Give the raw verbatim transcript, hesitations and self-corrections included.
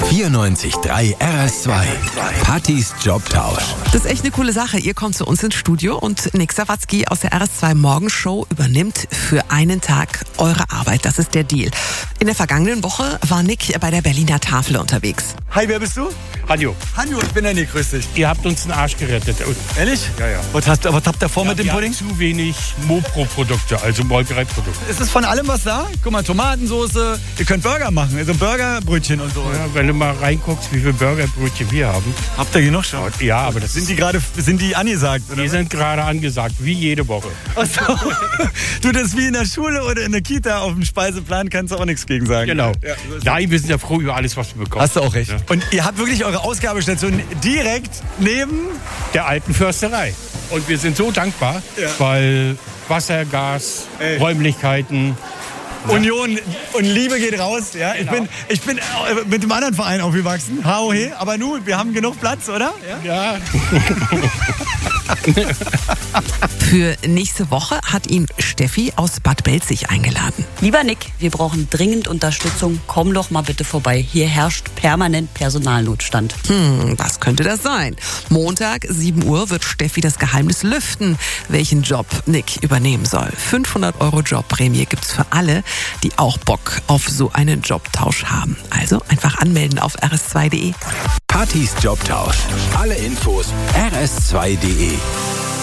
vierundneunzig Komma drei R S zwei. Pattys Jobtausch. Das ist echt eine coole Sache. Ihr kommt zu uns ins Studio und Nick Sawatzki aus der R S zwei Morgenshow übernimmt für einen Tag eure Arbeit. Das ist der Deal. In der vergangenen Woche war Nick bei der Berliner Tafel unterwegs. Hi, wer bist du? Hanjo, Hanjo, ich bin der Nick, grüß dich. ihr habt uns den Arsch gerettet. Und Ehrlich? Ja, ja. Was, hast, was habt ihr vor ja, mit dem wir Pudding? haben zu wenig Mopro-Produkte, also Molkereiprodukte. Ist es von allem was da? Guck mal, Tomatensoße. Ihr könnt Burger machen, also Burgerbrötchen und so. Ja, wenn du mal reinguckst, wie viele Burgerbrötchen wir haben. Habt ihr genug schon? Ja, aber das Sind die gerade, sind die angesagt? Oder? die sind gerade angesagt, wie jede Woche. Ach so. Du, das ist wie in der Schule oder in der Kita auf dem Speiseplan, kannst du auch nichts gegen sagen. Genau. Ja, so ist Nein, wir sind ja froh über alles, was wir bekommen. Hast du auch recht. Ja. Und ihr habt wirklich eure Ausgabestation direkt neben... Der alten Försterei. Und wir sind so dankbar, Ja. weil Wasser, Gas, Ey. Räumlichkeiten. Union und Liebe geht raus. Ja? Ich Genau. bin, ich bin äh, mit dem anderen Verein aufgewachsen, H O H, aber nun, wir haben genug Platz, oder? Ja? Ja, Für nächste Woche hat ihn Steffi aus Bad Belzig eingeladen. Lieber Nick, wir brauchen dringend Unterstützung. Komm doch mal bitte vorbei. Hier herrscht permanent Personalnotstand. Hm, was könnte das sein? Montag, sieben Uhr, wird Steffi das Geheimnis lüften, welchen Job Nick übernehmen soll. fünfhundert Euro Jobprämie gibt's für alle, die auch Bock auf so einen Jobtausch haben. Also einfach anmelden auf r s zwei punkt d e. Pattys Jobtausch. Alle Infos r s zwei punkt d e.